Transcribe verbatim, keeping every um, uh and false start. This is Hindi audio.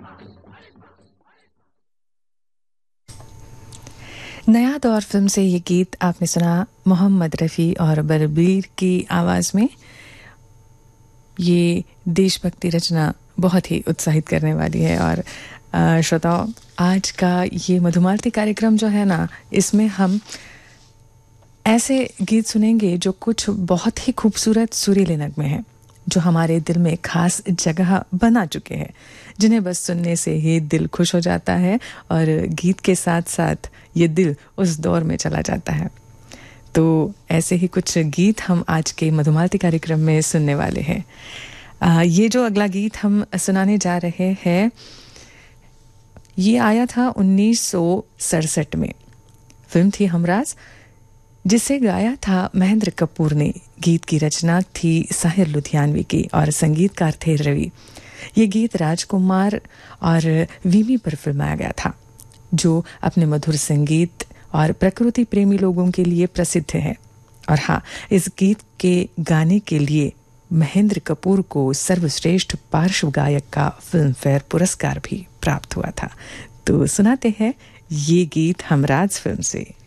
नया दौर फिल्म से ये गीत आपने सुना मोहम्मद रफ़ी और बलबीर की आवाज़ में। ये देशभक्ति रचना बहुत ही उत्साहित करने वाली है। और श्रोताओं, आज का ये मधुमालती कार्यक्रम जो है ना, इसमें हम ऐसे गीत सुनेंगे जो कुछ बहुत ही खूबसूरत सुरीले नगमे हैं, जो हमारे दिल में खास जगह बना चुके हैं, जिन्हें बस सुनने से ही दिल खुश हो जाता है और गीत के साथ साथ ये दिल उस दौर में चला जाता है। तो ऐसे ही कुछ गीत हम आज के मधुमालती कार्यक्रम में सुनने वाले हैं। आ, ये जो अगला गीत हम सुनाने जा रहे हैं, ये आया था उन्नीस सौ सड़सठ में। फिल्म थी हमराज, जिसे गाया था महेंद्र कपूर ने। गीत की रचना थी साहिर लुधियानवी की और संगीतकार थे रवि। ये गीत राजकुमार और वीमी पर फिल्माया गया था, जो अपने मधुर संगीत और प्रकृति प्रेमी लोगों के लिए प्रसिद्ध है। और हाँ, इस गीत के गाने के लिए महेंद्र कपूर को सर्वश्रेष्ठ पार्श्व गायक का फिल्म फेयर पुरस्कार भी प्राप्त हुआ था। तो सुनाते हैं ये गीत हमराज फिल्म से।